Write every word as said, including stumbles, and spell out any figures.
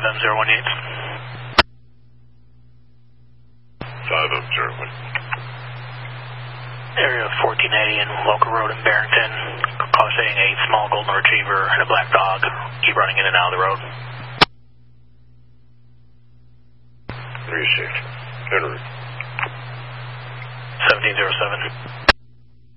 M zero one eight. five M zero one. Area fourteen eighty in Local Road in Barrington. Causing a small golden retriever and a black dog. Keep running in and out of the road. Received. En route. seventeen zero seven.